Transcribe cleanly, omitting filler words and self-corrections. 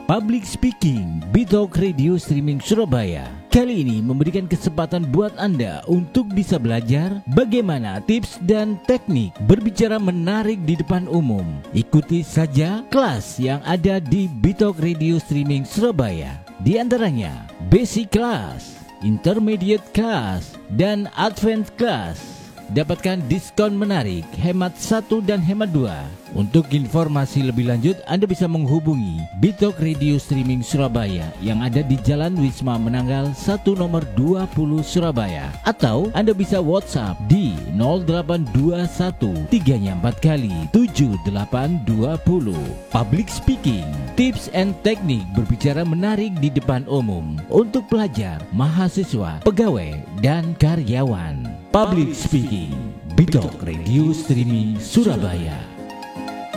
Public Speaking Bitalk Radio Streaming Surabaya kali ini memberikan kesempatan buat Anda untuk bisa belajar bagaimana tips dan teknik berbicara menarik di depan umum. Ikuti saja kelas yang ada di Bitalk Radio Streaming Surabaya. Di antaranya Basic Class, Intermediate Class, dan Advanced Class. Dapatkan diskon menarik, hemat 1 dan hemat 2. Untuk informasi lebih lanjut, Anda bisa menghubungi Bitalk Radio Streaming Surabaya yang ada di Jalan Wisma Menanggal 1 nomor 20 Surabaya. Atau Anda bisa WhatsApp di 0821 3 4 kali 7820. Public Speaking, tips and teknik berbicara menarik di depan umum untuk pelajar, mahasiswa, pegawai, dan karyawan. Public Speaking Bitalk Radio Streaming Surabaya.